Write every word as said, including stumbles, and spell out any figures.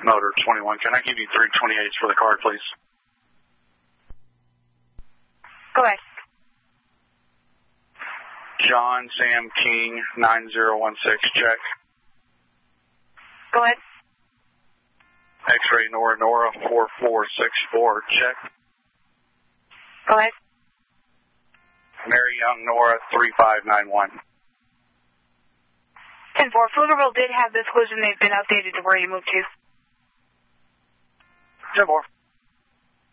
motor twenty-one. Can I give you three twenty-eights for the card, please? Go ahead. John Sam King, nine zero one six, check. Go ahead. X-ray Nora Nora, four four six four, check. Go ahead. Mary Young Nora, three five nine one. ten four, Pflugerville did have this collision. They've been updated to where you moved to. ten four.